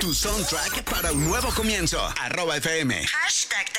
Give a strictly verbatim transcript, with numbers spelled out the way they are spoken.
Tu soundtrack para un nuevo comienzo. Arroba F M. Hashtag